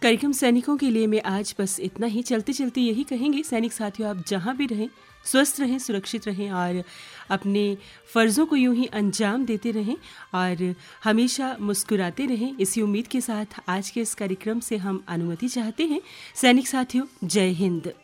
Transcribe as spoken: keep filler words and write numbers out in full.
कार्यक्रम सैनिकों के लिए मैं आज बस इतना ही। चलते चलते यही कहेंगे सैनिक साथियों, आप जहां भी रहें स्वस्थ रहें, सुरक्षित रहें और अपने फ़र्ज़ों को यूं ही अंजाम देते रहें और हमेशा मुस्कुराते रहें। इसी उम्मीद के साथ आज के इस कार्यक्रम से हम अनुमति चाहते हैं। सैनिक साथियों, जय हिंद।